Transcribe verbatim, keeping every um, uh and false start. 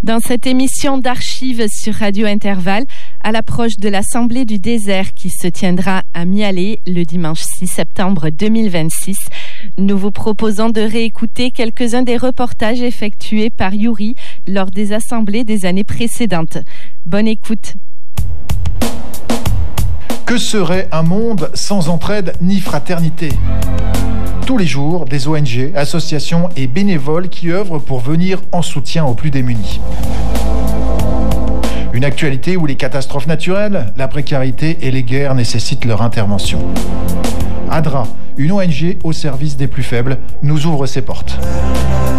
Dans cette émission d'archives sur Radio Intervalle, à l'approche de l'Assemblée du désert qui se tiendra à Mialet le dimanche six septembre deux mille vingt-six, nous vous proposons de réécouter quelques-uns des reportages effectués par Yuri lors des assemblées des années précédentes. Bonne écoute. Que serait un monde sans entraide ni fraternité ? Tous les jours, des O N G, associations et bénévoles qui œuvrent pour venir en soutien aux plus démunis. Une actualité où les catastrophes naturelles, la précarité et les guerres nécessitent leur intervention. ADRA, une O N G au service des plus faibles, nous ouvre ses portes.